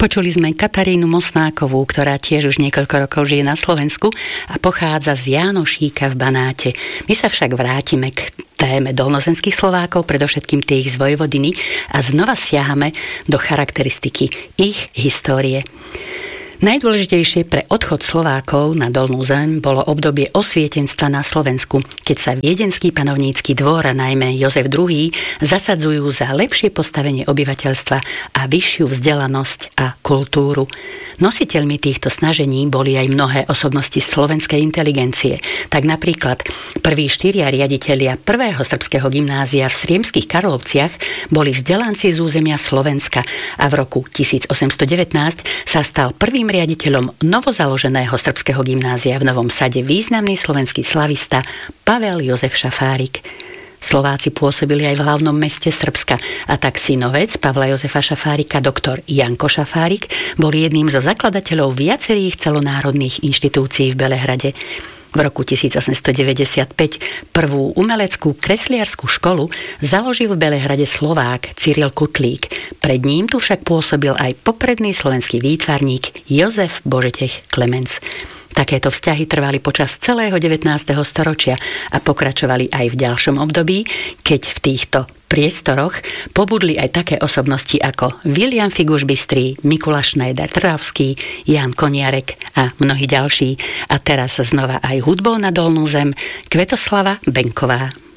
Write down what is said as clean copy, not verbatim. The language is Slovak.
Počuli sme Katarínu Mosnákovú, ktorá tiež už niekoľko rokov žije na Slovensku a pochádza z Jánošíka v Banáte. My sa však vrátime k téme dolnozemských Slovákov, predovšetkým tých z Vojvodiny, a znova siahame do charakteristiky ich histórie. Najdôležitejšie pre odchod Slovákov na Dolnú zem bolo obdobie osvietenstva na Slovensku, keď sa viedenský panovnícky dvor, a najmä Jozef II, zasadzujú za lepšie postavenie obyvateľstva a vyššiu vzdelanosť a kultúru. Nositeľmi týchto snažení boli aj mnohé osobnosti slovenskej inteligencie. Tak napríklad prví 4 riaditelia prvého srbského gymnázia v Sriemských Karlovciach boli vzdelanci z územia Slovenska a v roku 1819 sa stal prvým riaditeľom novozaloženého srbského gymnázia v Novom Sade významný slovenský slavista Pavel Jozef Šafárik. Slováci pôsobili aj v hlavnom meste Srbska a tak synovec Pavla Jozefa Šafárika, doktor Janko Šafárik, bol jedným zo zakladateľov viacerých celonárodných inštitúcií v Belehrade. V roku 1895 prvú umeleckú kresliarsku školu založil v Belehrade Slovák Cyril Kutlík. Pred ním tu však pôsobil aj popredný slovenský výtvarník Jozef Božetech Klemenc. Takéto vzťahy trvali počas celého 19. storočia a pokračovali aj v ďalšom období, keď v týchto priestoroch pobudli aj také osobnosti ako William Figuš Bystrý, Mikuláš Schneider-Trravský, Ján Koniarek a mnohí ďalší. A teraz znova aj hudbou na Dolnú zem Kvetoslava Benková.